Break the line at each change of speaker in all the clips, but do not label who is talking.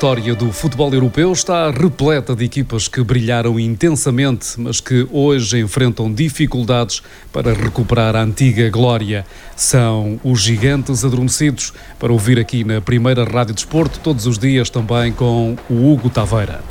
história do futebol europeu está repleta de equipas que brilharam intensamente, mas que hoje enfrentam dificuldades para recuperar a antiga glória. São os gigantes adormecidos, para ouvir aqui na primeira Rádio Desporto, todos os dias também com o Hugo Taveira.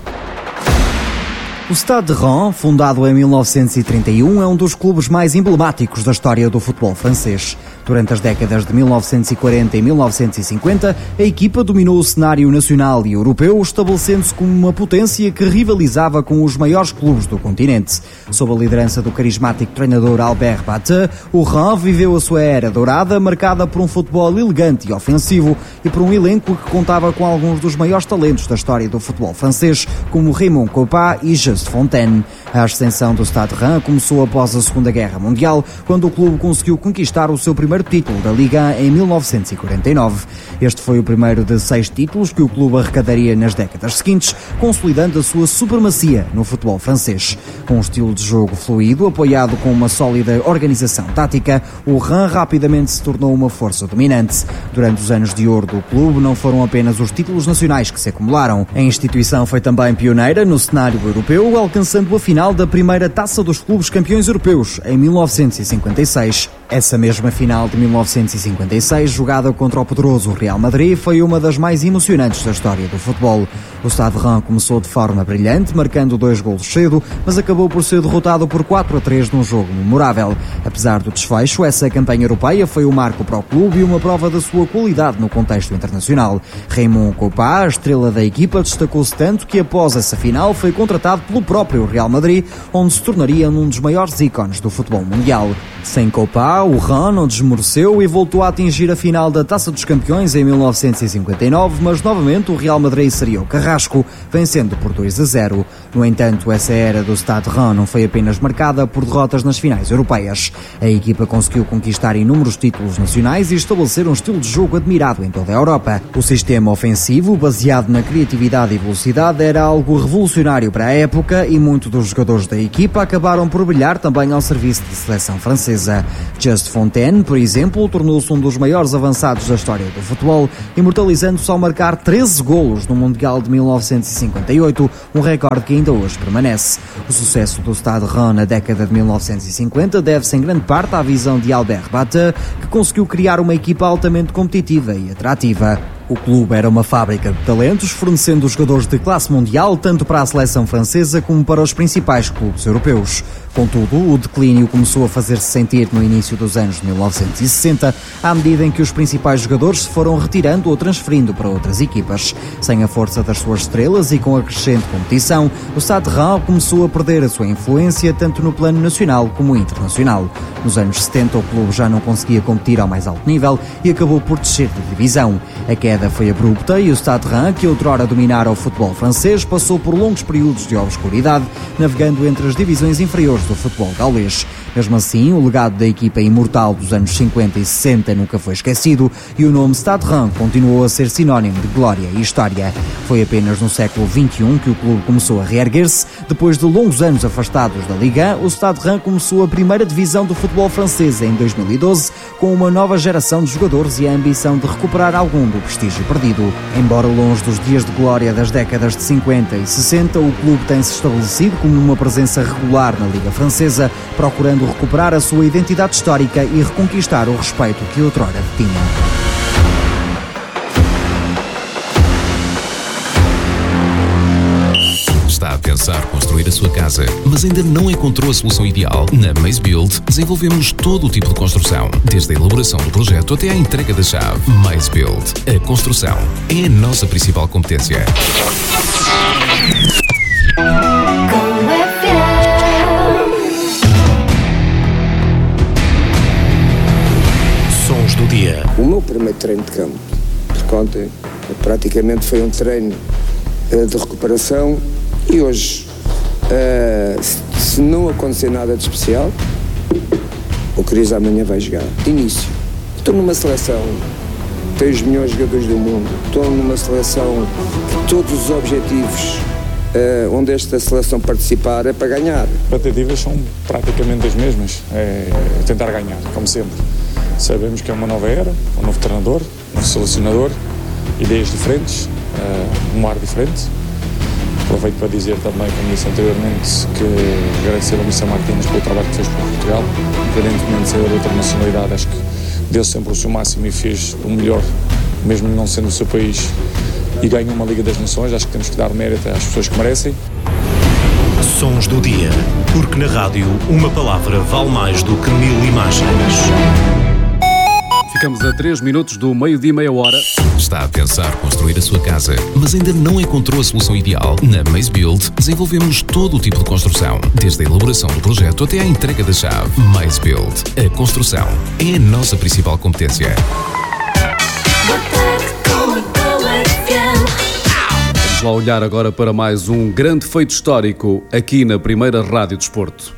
O Stade de Reims, fundado em 1931, é um dos clubes mais emblemáticos da história do futebol francês. Durante as décadas de 1940 e 1950, a equipa dominou o cenário nacional e europeu, estabelecendo-se como uma potência que rivalizava com os maiores clubes do continente. Sob a liderança do carismático treinador Albert Bateu, o Reims viveu a sua era dourada, marcada por um futebol elegante e ofensivo e por um elenco que contava com alguns dos maiores talentos da história do futebol francês, como Raymond Kopa e Just Fontaine. A ascensão do Stade de Reims começou após a Segunda Guerra Mundial, quando o clube conseguiu conquistar o seu primeiro título da Liga em 1949. Este foi o primeiro de 6 títulos que o clube arrecadaria nas décadas seguintes, consolidando a sua supremacia no futebol francês. Com um estilo de jogo fluido, apoiado com uma sólida organização tática, o Reims rapidamente se tornou uma força dominante. Durante os anos de ouro do clube, não foram apenas os títulos nacionais que se acumularam. A instituição foi também pioneira no cenário europeu, alcançando a final da primeira Taça dos Clubes Campeões Europeus, em 1956. Essa mesma final de 1956, jogada contra o poderoso Real Madrid, foi uma das mais emocionantes da história do futebol. O Stade de Reims começou de forma brilhante, marcando 2 golos cedo, mas acabou por ser derrotado por 4-3 num jogo memorável. Apesar do desfecho, essa campanha europeia foi um marco para o clube e uma prova da sua qualidade no contexto internacional. Raymond Kopa, a estrela da equipa, destacou-se tanto que após essa final foi contratado pelo próprio Real Madrid, onde se tornaria um dos maiores ícones do futebol mundial. Sem Kopa, o Reims não desmoreceu e voltou a atingir a final da Taça dos Campeões em 1959, mas novamente o Real Madrid seria o carrasco, vencendo por 2-0. No entanto, essa era do Stade de Reims não foi apenas marcada por derrotas nas finais europeias. A equipa conseguiu conquistar inúmeros títulos nacionais e estabelecer um estilo de jogo admirado em toda a Europa. O sistema ofensivo, baseado na criatividade e velocidade, era algo revolucionário para a época e muitos dos jogadores da equipa acabaram por brilhar também ao serviço da seleção francesa. Just Fontaine, por exemplo, tornou-se um dos maiores avançados da história do futebol, imortalizando-se ao marcar 13 golos no Mundial de 1958, um recorde que ainda hoje permanece. O sucesso do Stade de Reims na década de 1950 deve-se em grande parte à visão de Albert Bateu, que conseguiu criar uma equipa altamente competitiva e atrativa. O clube era uma fábrica de talentos, fornecendo jogadores de classe mundial tanto para a seleção francesa como para os principais clubes europeus. Contudo, o declínio começou a fazer-se sentir no início dos anos 1960, à medida em que os principais jogadores se foram retirando ou transferindo para outras equipas. Sem a força das suas estrelas e com a crescente competição, o Stade de Reims começou a perder a sua influência tanto no plano nacional como internacional. Nos anos 70, o clube já não conseguia competir ao mais alto nível e acabou por descer de divisão. A queda foi abrupta e o Stade de Reims, que outrora dominara o futebol francês, passou por longos períodos de obscuridade, navegando entre as divisões inferiores do futebol gaulês. Mesmo assim, o legado da equipa imortal dos anos 50 e 60 nunca foi esquecido e o nome Stade de Reims continuou a ser sinónimo de glória e história. Foi apenas no século XXI que o clube começou a reerguer-se. Depois de longos anos afastados da Liga, o Stade de Reims começou a primeira divisão do futebol francês em 2012, com uma nova geração de jogadores e a ambição de recuperar algum do prestígio perdido. Embora longe dos dias de glória das décadas de 50 e 60, o clube tem-se estabelecido como uma presença regular na Liga Francesa, procurando recuperar a sua identidade histórica e reconquistar o respeito que outrora tinha.
Está a pensar construir a sua casa, mas ainda não encontrou a solução ideal? Na Maze Build desenvolvemos todo o tipo de construção, desde a elaboração do projeto até à entrega da chave. Maze Build. A construção é a nossa principal competência.
Sons do dia.
O meu primeiro treino de campo, porque ontem praticamente foi um treino de recuperação e hoje, se não acontecer nada de especial, o Cris amanhã vai jogar. De início, estou numa seleção, tenho os melhores jogadores do mundo, estou numa seleção que todos os objetivos onde esta seleção participar é para ganhar.
As expectativas são praticamente as mesmas, é tentar ganhar, como sempre. Sabemos que é uma nova era, um novo treinador, um novo selecionador, ideias diferentes, um ar diferente. Aproveito para dizer também, como disse anteriormente, que agradecer ao Missa Martínez pelo trabalho que fez por Portugal, independentemente de ser de outra nacionalidade, acho que deu sempre o seu máximo e fez o melhor, mesmo não sendo o seu país, e ganhou uma Liga das Nações. Acho que temos que dar mérito às pessoas que merecem.
Sons do dia, porque na rádio uma palavra vale mais do que 1000 imagens.
Ficamos a 3 minutos do meio-dia, meia hora.
Está a pensar construir a sua casa, mas ainda não encontrou a solução ideal? Na Maze Build desenvolvemos todo o tipo de construção, desde a elaboração do projeto até à entrega da chave. Maze Build. A construção é a nossa principal competência.
Vamos lá olhar agora para mais um grande feito histórico aqui na primeira Rádio Desporto.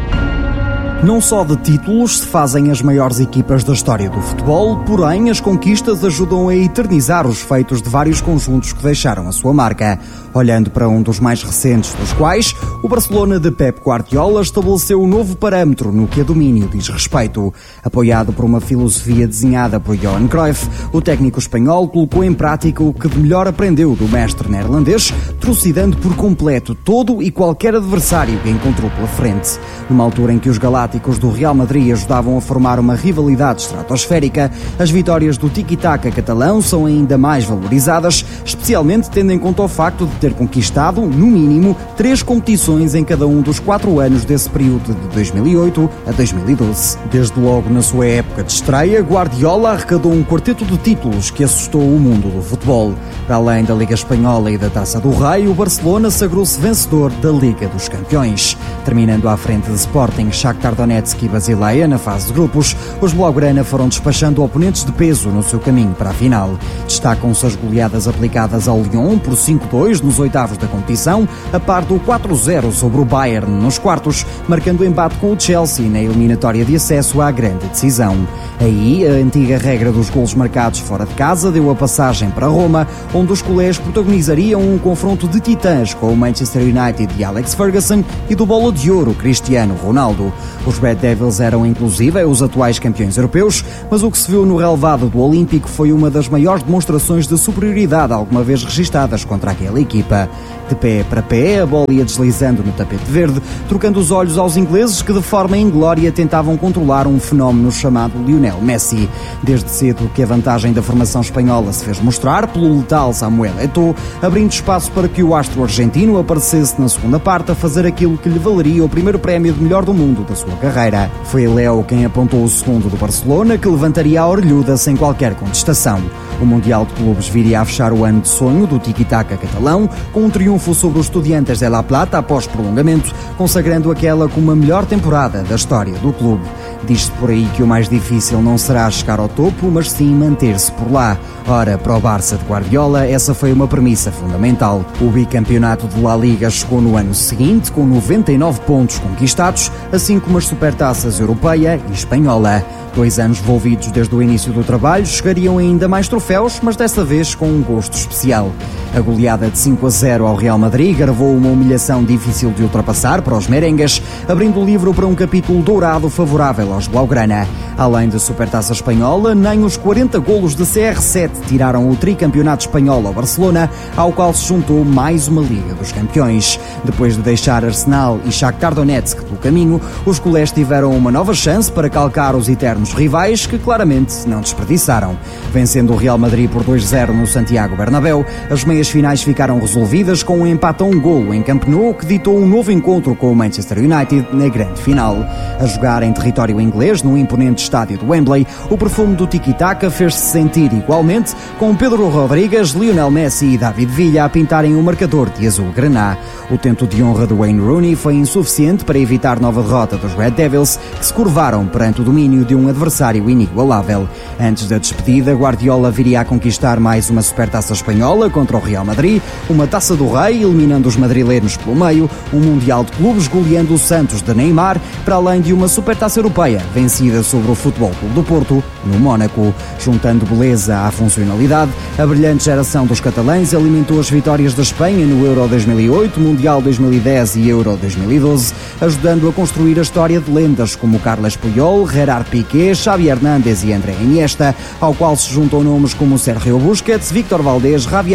Não só de títulos se fazem as maiores equipas da história do futebol, porém as conquistas ajudam a eternizar os feitos de vários conjuntos que deixaram a sua marca. Olhando para um dos mais recentes dos quais, o Barcelona de Pep Guardiola estabeleceu um novo parâmetro no que a domínio diz respeito. Apoiado por uma filosofia desenhada por Johan Cruyff, o técnico espanhol colocou em prática o que de melhor aprendeu do mestre neerlandês, trucidando por completo todo e qualquer adversário que encontrou pela frente. Numa altura em que os galácticos do Real Madrid ajudavam a formar uma rivalidade estratosférica, as vitórias do tiki-taka catalão são ainda mais valorizadas, especialmente tendo em conta o facto de ter conquistado, no mínimo, 3 competições em cada um dos 4 anos desse período de 2008 a 2012. Desde logo na sua época de estreia, Guardiola arrecadou um quarteto de títulos que assustou o mundo do futebol. Para além da Liga Espanhola e da Taça do Rei, o Barcelona sagrou-se vencedor da Liga dos Campeões. Terminando à frente de Sporting, Shakhtar Donetsk e Basileia na fase de grupos, os Blaugrana foram despachando oponentes de peso no seu caminho para a final. Destacam-se as goleadas aplicadas ao Lyon por 5-2 nos oitavos da competição, a par do 4-0 sobre o Bayern nos quartos, marcando embate com o Chelsea na eliminatória de acesso à grande decisão. Aí, a antiga regra dos golos marcados fora de casa deu a passagem para Roma, onde os culés protagonizariam um confronto de titãs com o Manchester United de Alex Ferguson e do Bola de Ouro Cristiano Ronaldo. Os Red Devils eram inclusive os atuais campeões europeus, mas o que se viu no relvado do Olímpico foi uma das maiores demonstrações de superioridade alguma vez registadas contra aquela equipa. De pé para pé, a bola ia deslizando no tapete verde, trocando os olhos aos ingleses que de forma inglória tentavam controlar um fenómeno chamado Lionel Messi. Desde cedo que a vantagem da formação espanhola se fez mostrar pelo letal Samuel Eto'o, abrindo espaço para que o astro argentino aparecesse na segunda parte a fazer aquilo que lhe valeria o primeiro prémio de melhor do mundo da sua carreira. Foi Leo quem apontou o segundo do Barcelona, que levantaria a orelhuda sem qualquer contestação. O Mundial de Clubes viria a fechar o ano de sonho do tiki-taka catalão, com um triunfo sobre os Estudiantes de La Plata após prolongamento, consagrando aquela como a melhor temporada da história do clube. Diz-se por aí que o mais difícil não será chegar ao topo, mas sim manter-se por lá. Ora, para o Barça de Guardiola, essa foi uma premissa fundamental. O bicampeonato de La Liga chegou no ano seguinte, com 99 pontos conquistados, assim como as supertaças europeia e espanhola. 2 anos envolvidos desde o início do trabalho, chegariam ainda mais troféus, mas desta vez com um gosto especial. A goleada de 5-0 ao Real Madrid gravou uma humilhação difícil de ultrapassar para os merengues, abrindo o livro para um capítulo dourado favorável aos Blaugrana. Além da Supertaça Espanhola, nem os 40 golos de CR7 tiraram o tricampeonato espanhol ao Barcelona, ao qual se juntou mais uma Liga dos Campeões. Depois de deixar Arsenal e Shakhtar Donetsk pelo caminho, os culés tiveram uma nova chance para calcar os eternos rivais, que claramente não desperdiçaram. Vencendo o Real Madrid por 2-0 no Santiago Bernabéu, as meias finais ficaram resolvidas com um empate a 1 golo em Camp Nou, que ditou um novo encontro com o Manchester United na grande final. A jogar em território inglês, no imponente estádio do Wembley, o perfume do tiki-taka fez-se sentir igualmente, com Pedro Rodríguez, Lionel Messi e David Villa a pintarem o marcador de azul-graná. O tento de honra de Wayne Rooney foi insuficiente para evitar nova derrota dos Red Devils, que se curvaram perante o domínio de um adversário inigualável. Antes da despedida, Guardiola viria a conquistar mais uma supertaça espanhola contra o Real Madrid, uma Taça do Rei, eliminando os madrilenos pelo meio, um Mundial de Clubes goleando o Santos de Neymar, para além de uma supertaça europeia, vencida sobre o Futebol Clube do Porto, no Mónaco. Juntando beleza à funcionalidade, a brilhante geração dos catalães alimentou as vitórias da Espanha no Euro 2008, Mundial 2010 e Euro 2012, ajudando a construir a história de lendas como Carles Puyol, Gerard Piqué, Xavi Hernández e André Iniesta, ao qual se juntam nomes como Sergio Busquets, Víctor Valdés, Javier Mascherano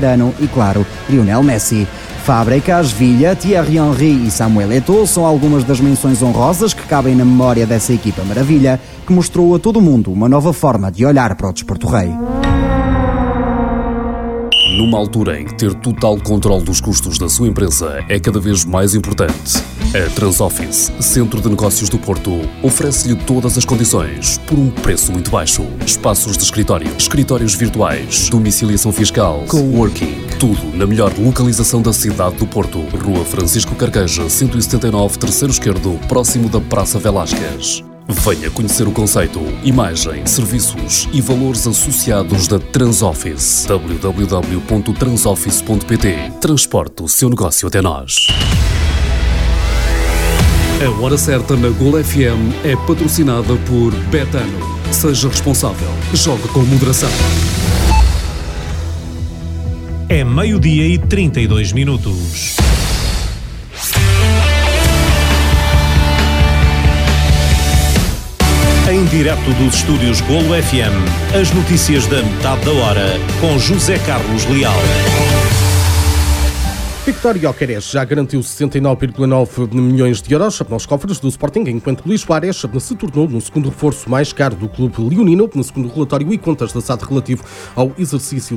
Cristiano e, claro, Lionel Messi. Fábricas, Villa, Thierry Henry e Samuel Eto'o são algumas das menções honrosas que cabem na memória dessa equipa maravilha que mostrou a todo o mundo uma nova forma de olhar para o desporto rei.
Numa altura em que ter total controle dos custos da sua empresa é cada vez mais importante, a Transoffice, Centro de Negócios do Porto, oferece-lhe todas as condições por um preço muito baixo. Espaços de escritório, escritórios virtuais, domiciliação fiscal, coworking, tudo na melhor localização da cidade do Porto. Rua Francisco Carqueja, 179, terceiro esquerdo, próximo da Praça Velásquez. Venha conhecer o conceito, imagem, serviços e valores associados da Transoffice. www.transoffice.pt. Transporte o seu negócio até nós.
A Hora Certa na Gol FM é patrocinada por Betano. Seja responsável. Jogue com moderação.
É 12:32. Em direto dos estúdios Golo FM, as notícias da metade da hora, com José Carlos Leal.
Victor Gyökeres já garantiu 69,9 milhões de euros nos cofres do Sporting, enquanto Luís Suárez se tornou no segundo reforço mais caro do clube leonino, no segundo relatório e contas da SAD relativo ao exercício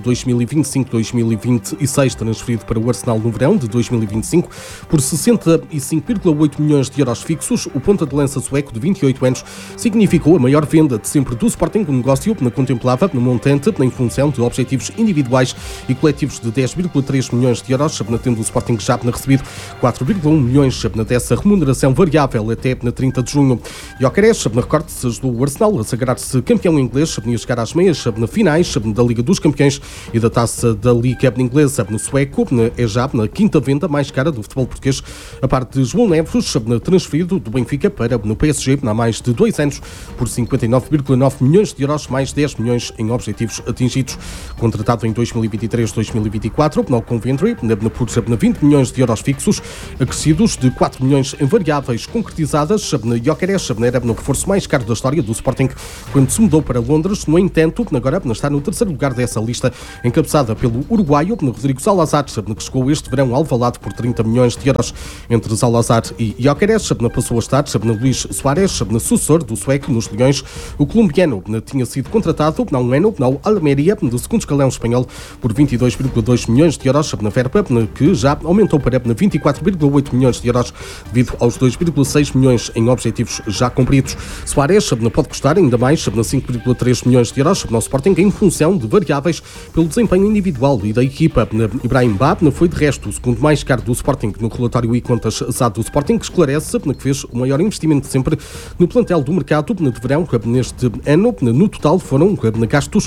2025-2026, transferido para o Arsenal no verão de 2025 por 65,8 milhões de euros fixos. O ponta de lança sueco de 28 anos significou a maior venda de sempre do Sporting. O negócio contemplava no montante em função de objetivos individuais e coletivos de 10,3 milhões de euros, tendo o Sporting já recebido 4,1 milhões dessa remuneração variável até na 30 de junho. Gyökeres, na recorte, ajudou o Arsenal a sagrar-se campeão inglês e a chegar às meias finais da Liga dos Campeões e da Taça da Liga Inglesa. No sueco, é já na quinta venda mais cara do futebol português, a parte de João Neves, transferido do Benfica para no PSG há mais de 2 anos por 59,9 milhões de euros, mais 10 milhões em objetivos atingidos. Contratado em 2023-2024 no Coventry, por 20 milhões de euros fixos, acrescidos de 4 milhões em variáveis concretizadas. Gyökeres era no reforço mais caro da história do Sporting quando se mudou para Londres. No entanto, agora está no terceiro lugar dessa lista, encabeçada pelo uruguaio Rodrigo Salazar, que chegou este verão ao Alvalade por 30 milhões de euros. Entre Salazar e Gyökeres passou a estar Luís Suárez, sucessor do sueco nos Leões. O colombiano tinha sido contratado há um ano na Almeria, do segundo escalão espanhol, por 22,2 milhões de euros na verba, que já aumentou para 24,8 milhões de euros devido aos 2,6 milhões em objetivos já cumpridos. Suárez pode custar ainda mais 5,3 milhões de euros no Sporting em função de variáveis pelo desempenho individual e da equipa. Ibrahim Ba foi de resto o segundo mais caro do Sporting no relatório e contas SAD do Sporting, que esclarece que fez o maior investimento de sempre no plantel do mercado de verão neste ano. No total foram gastos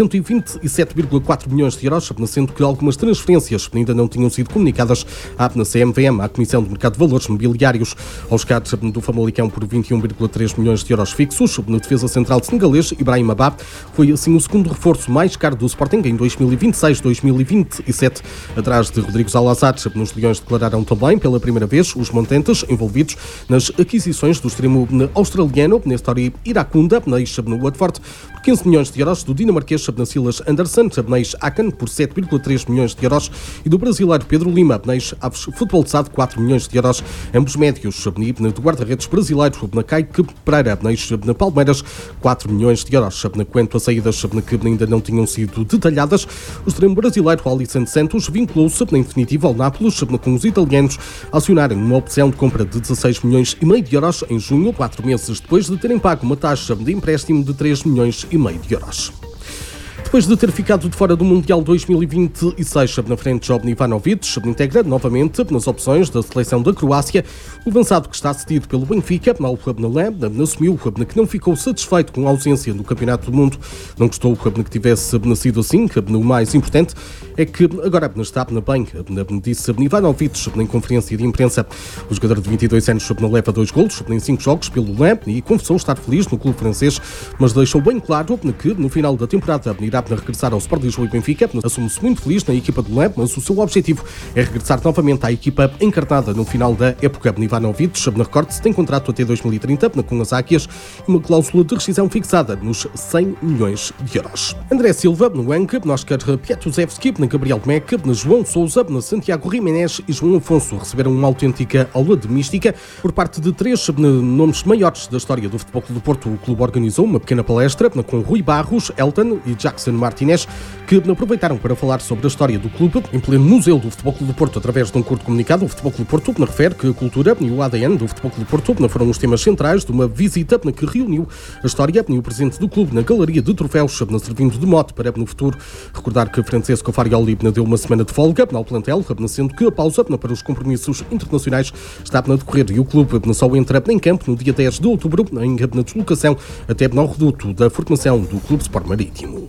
127,4 milhões de euros, sendo que algumas transferências ainda não tinham sido comunicadas à CMVM, à Comissão de Mercado de Valores Mobiliários. Aos cados do Famalicão por 21,3 milhões de euros fixos. No defesa central senegalês, Ibrahim Ba foi assim o segundo reforço mais caro do Sporting em 2026-2027, atrás de Rodrigo Salazar. Nos Leões declararam também pela primeira vez os montantes envolvidos nas aquisições do extremo australiano Nestori Iracunda, no Watford, por 15 milhões de euros, do dinamarquês Silas Andersen, Aken, por 7,3 milhões de euros, e do brasileiro Pedro Lima, Aves Futebol de SAD, 4 milhões de euros, ambos médios, do guarda-redes brasileiro Kaique Pereira, na Palmeiras, 4 milhões de euros. Quanto a saídas que ainda não tinham sido detalhadas, o extremo brasileiro Alisson Santos vinculou-se em definitivo ao Nápoles, com os italianos acionarem uma opção de compra de 16 milhões e meio de euros em junho, 4 meses depois de terem pago uma taxa de empréstimo de 3 milhões e meio de euros. Depois de ter ficado de fora do Mundial 2026, na frente de Jovan Ivanovic, integra novamente nas opções da seleção da Croácia. O avançado, que está cedido pelo Benfica, assumiu que não ficou satisfeito com a ausência no Campeonato do Mundo. Não gostou que tivesse sido assim. O mais importante é que agora está bem, disse Ivanovic em conferência de imprensa. O jogador de 22 anos leva 2 golos em 5 jogos pelo Lens e confessou estar feliz no clube francês, mas deixou bem claro que no final da temporada irá irá regressar ao Sport Lisboa e Benfica. Assume-se muito feliz na equipa do Leb, mas o seu objetivo é regressar novamente à equipa encarnada no final da época. Ivanovic, recorde-se, tem contrato até 2030 com as Águias e uma cláusula de rescisão fixada nos 100 milhões de euros. André Silva, no Anke, Oscar Piatuzewski, Gabriel Meck, João Sousa, Santiago Jiménez e João Afonso receberam uma autêntica aula de mística por parte de 3 nomes maiores da história do Futebol Clube do Porto. O clube organizou uma pequena palestra com Rui Barros, Elton e Jackson Martinez, que aproveitaram para falar sobre a história do clube em pleno Museu do Futebol Clube do Porto. Através de um curto comunicado, o Futebol Clube do Porto refere que a cultura e o ADN do Futebol Clube do Porto foram os temas centrais de uma visita que reuniu a história e o presente do clube na Galeria de Troféus, servindo de mote para no futuro. Recordar que Francesco Farioli deu uma semana de folga ao plantel, sendo que a pausa para os compromissos internacionais está a decorrer e o clube só entra em campo no dia 10 de outubro na deslocação até ao reduto da formação do Clube Sport Marítimo.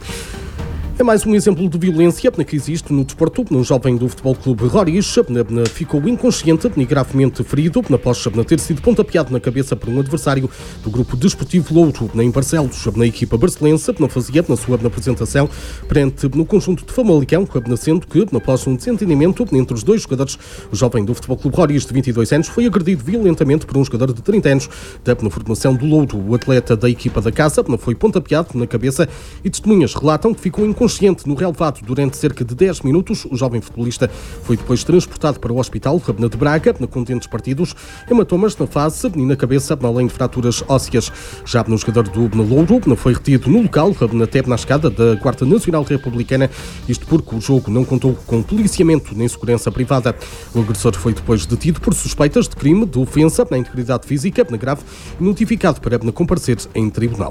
É mais um exemplo de violência que existe no desporto. Um jovem do Futebol Clube Roriz ficou inconsciente e gravemente ferido após ter sido pontapeado na cabeça por um adversário do grupo desportivo Louro em Barcelos. Na equipa barcelense fazia na sua apresentação perante no conjunto de Famalicão, sendo que após um desentendimento entre os dois jogadores, o jovem do Futebol Clube Roriz de 22 anos foi agredido violentamente por um jogador de 30 anos na formação do Louro. O atleta da equipa da casa foi pontapeado na cabeça e testemunhas relatam que ficou inconsciente no relevado durante cerca de 10 minutos. O jovem futebolista foi depois transportado para o hospital de Braga, com dentes partidos, hematomas na face e na cabeça, além de fraturas ósseas. Já no jogador do Louro foi retido no local, até na escada da Guarda Nacional Republicana, isto porque o jogo não contou com policiamento nem segurança privada. O agressor foi depois detido por suspeitas de crime de ofensa à integridade física grave e notificado para comparecer em tribunal.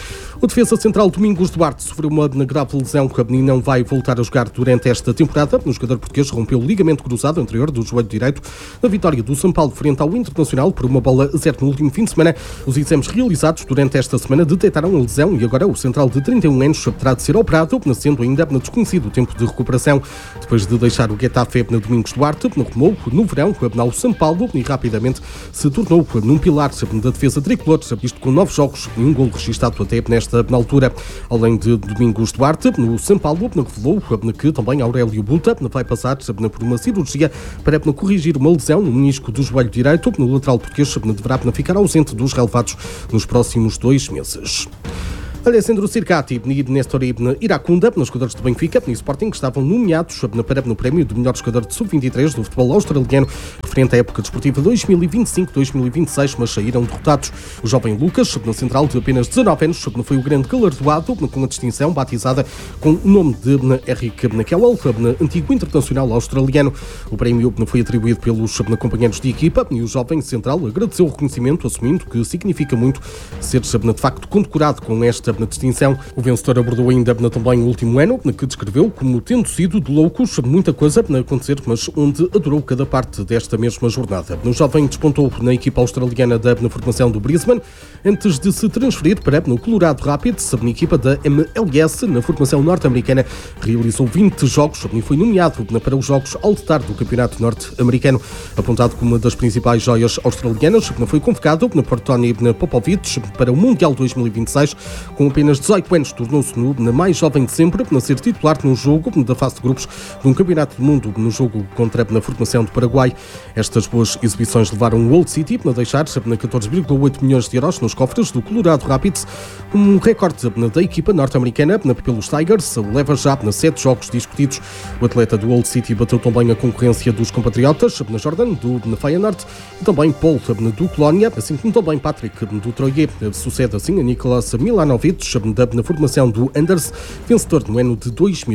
O defesa central Domingos Duarte sofreu uma grave lesão e não vai voltar a jogar durante esta temporada. O jogador português rompeu o ligamento cruzado anterior do joelho direito na vitória do São Paulo frente ao Internacional por 1-0 no último fim de semana. Os exames realizados durante esta semana detectaram a lesão e agora o central de 31 anos terá de ser operado, sendo ainda desconhecido o tempo de recuperação. Depois de deixar o Getafe Domingos Duarte retomou no verão ao São Paulo e rapidamente se tornou num pilar da defesa tricolor, isto com 9 jogos e um golo registado até nesta altura. Além de Domingos Duarte, no São Paulo revelou que também Aurélio Bulta vai passar por uma cirurgia para corrigir uma lesão no menisco do joelho direito. No lateral português deverá ficar ausente dos relevados nos próximos 2 meses. Alessandro Circati e Néstor Iracunda, nos jogadores do Benfica e Sporting, que estavam nomeados no prémio do melhor jogador de sub-23 do futebol australiano, referente à época desportiva 2025-2026, mas saíram derrotados. O jovem Lucas, na central de apenas 19 anos, foi o grande galardoado com a distinção batizada com o nome de Eric Kewell, antigo internacional australiano. O prémio foi atribuído pelos companheiros de equipa e o jovem central agradeceu o reconhecimento, assumindo que significa muito ser de facto condecorado com esta distinção. O vencedor abordou ainda também o último ano, que descreveu como tendo sido de loucos, muita coisa a acontecer, mas onde adorou cada parte desta mesma jornada. O jovem despontou na equipa australiana na formação do Brisbane, antes de se transferir para o Colorado Rapids, na equipa da MLS, na formação norte-americana. Realizou 20 jogos e foi nomeado para os Jogos All-Star do Campeonato Norte-Americano. Apontado como uma das principais joias australianas, foi convocado por Tony Popovich para o Mundial 2026, com apenas 18 anos, tornou-se na mais jovem de sempre a ser titular num jogo da fase de grupos de um campeonato do mundo, no jogo contra a formação do Paraguai. Estas boas exibições levaram o Old City a deixar 14,8 milhões de euros nos cofres do Colorado Rapids, um recorde da equipa norte-americana pelos Tigers, leva já 7 jogos discutidos. O atleta do Old City bateu também a concorrência dos compatriotas na Jordan, do Feyenoord, e também Paul do Colónia, assim como também Patrick do Troyes. Sucede assim a Nicolas Milanovic, na formação do Anders, vencedor no ano de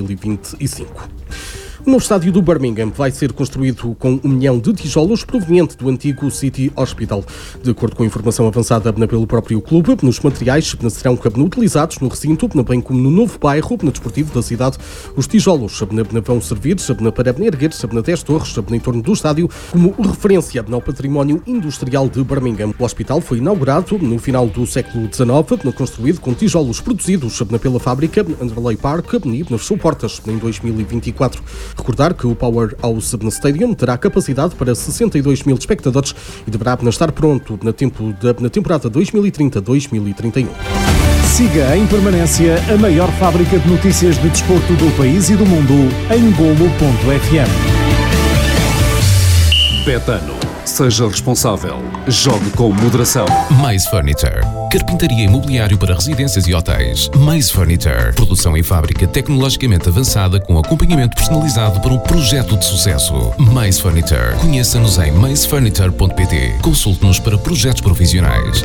2025. O novo estádio do Birmingham vai ser construído com 1 milhão de tijolos proveniente do antigo City Hospital. De acordo com a informação avançada pelo próprio clube, nos materiais serão utilizados no recinto, bem como no novo bairro desportivo da cidade. Os tijolos vão servir para erguer 10 torres em torno do estádio como referência ao património industrial de Birmingham. O hospital foi inaugurado no final do século XIX, construído com tijolos produzidos pela fábrica Underlay Park e nas suportas em 2024. Recordar que o Powerhouse Stadium terá capacidade para 62 mil espectadores e deverá estar pronto na temporada 2030-2031.
Siga em permanência a maior fábrica de notícias de desporto do país e do mundo em golo.fm.
Betano. Seja responsável. Jogue com moderação.
Mais Furniture. Carpintaria e mobiliário para residências e hotéis. Mais Furniture. Produção em fábrica tecnologicamente avançada com acompanhamento personalizado para um projeto de sucesso. Mais Furniture. Conheça-nos em maisfurniture.pt. Consulte-nos para projetos profissionais.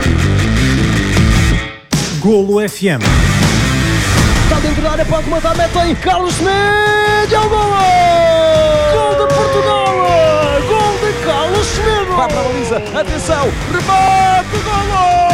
Golo FM.
Está dentro da área, pode matar, mete em Carlos Semedo, é o golo! Gol de Portugal! Gol de Carlos Semedo! Vai para a baliza, atenção, remate, golo!